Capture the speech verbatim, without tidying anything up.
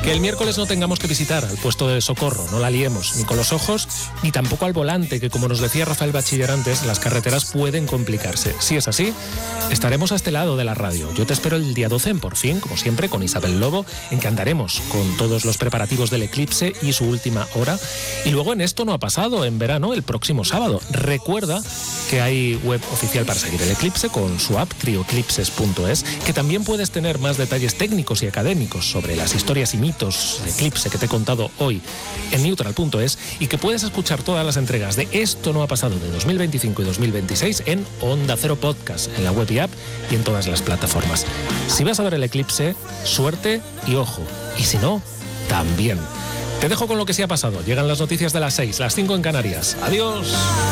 Que el miércoles no tengamos que visitar al puesto de socorro, no la liemos ni con los ojos ni tampoco al volante, que como nos decía Rafael Bachiller antes, las carreteras pueden complicarse. Si es así, estaremos a este lado de la radio. Yo te espero el día doce en Por Fin, como siempre, con Isabel Lobo, en que andaremos con todos los preparativos del eclipse y su última hora. Y luego en Esto no ha pasado, en verano, el próximo sábado. Recuerda que hay web oficial para seguir el eclipse con su app crioclipses punto es, que también puedes tener más detalles técnicos y académicos sobre las historias y mitos de eclipse que te he contado hoy en neutral punto es, y que puedes escuchar todas las entregas de Esto no ha pasado de dos mil veinticinco y dos mil veintiséis en Onda Cero Podcast, en la web y app y en todas las plataformas. Si vas a ver el eclipse, suerte y ojo, y si no, también. Te dejo con lo que sí ha pasado. Llegan las noticias de las seis, las cinco en Canarias. Adiós.